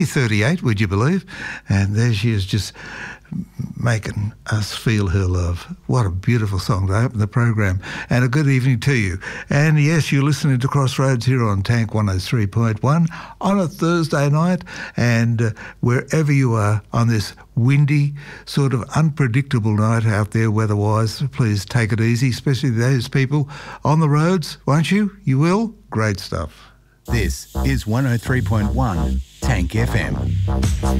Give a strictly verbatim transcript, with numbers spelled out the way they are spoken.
thirty-eight, would you believe? And there she is, just making us feel her love. What a beautiful song to open the program. And a good evening to you. And yes, you're listening to Crossroads here on Tank one oh three point one on a Thursday night. And uh, wherever you are on this windy, sort of unpredictable night out there weather-wise, please take it easy, especially those people on the roads, won't you? You will? Great stuff. This is one oh three point one Tank F M.